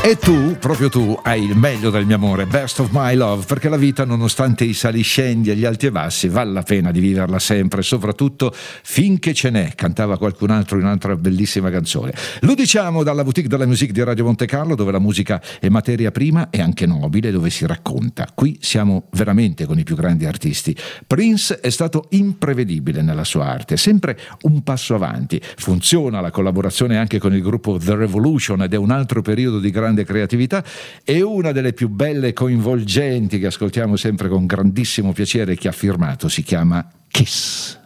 E tu, proprio tu, hai il meglio del mio amore, best of my love, perché la vita, nonostante i saliscendi e gli alti e bassi, vale la pena di viverla sempre, soprattutto finché ce n'è, cantava qualcun altro in un'altra bellissima canzone. Lo diciamo dalla boutique della musique di Radio Monte Carlo, dove la musica è materia prima e anche nobile, dove si racconta. Qui siamo veramente con i più grandi artisti. Prince è stato imprevedibile nella sua arte, sempre un passo avanti. Funziona la collaborazione anche con il gruppo The Revolution ed è un altro periodo di grande creatività, e una delle più belle e coinvolgenti che ascoltiamo sempre con grandissimo piacere, che ha firmato, si chiama Kiss.